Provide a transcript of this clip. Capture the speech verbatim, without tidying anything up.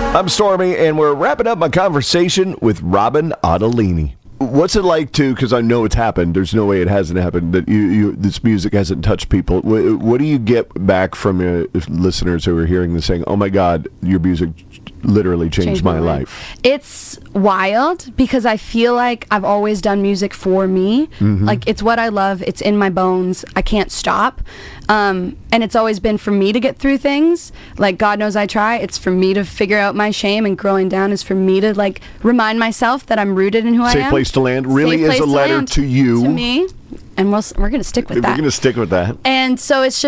I'm Stormy, and we're wrapping up my conversation with Robin Ottolini. What's it like to, because I know it's happened, there's no way it hasn't happened, that you, you this music hasn't touched people. What, what do you get back from uh, listeners who are hearing this saying, oh my God, your music literally changed, changed my, my life. life? It's wild because I feel like I've always done music for me. Mm-hmm. Like, it's what I love. It's in my bones. I can't stop. Um, and it's always been for me to get through things. Like, God knows I try. It's for me to figure out my shame, and growing down is for me to, like, remind myself that I'm rooted in who Safe I am. Safe Place to Land really Safe is a letter land to you. To me. And we'll, we're going to stick with we're that. We're going to stick with that. And so it's just